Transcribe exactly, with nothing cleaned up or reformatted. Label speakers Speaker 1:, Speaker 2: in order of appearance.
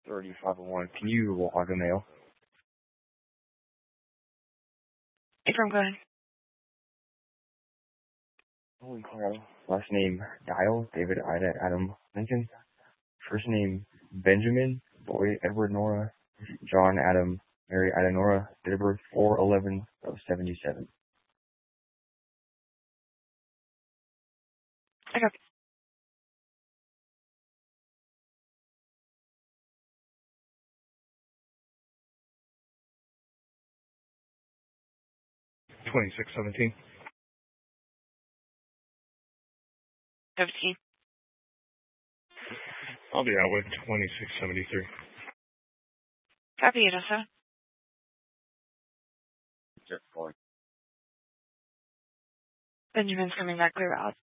Speaker 1: thirty-five oh one. Can you log a mail?
Speaker 2: From go ahead.
Speaker 1: Holy Colorado. Last name Dial, David Ida Adam Lincoln. First name Benjamin, Boy Edward Nora, John Adam, Mary Ida Nora. Date of birth four eleven of seventy-seven.
Speaker 2: I got
Speaker 3: twenty-six seventeen.
Speaker 2: fifteen.
Speaker 3: I'll be out with twenty-six seventy-three.
Speaker 2: Copy it, also.
Speaker 1: Just calling.
Speaker 2: Benjamin's coming back clear out.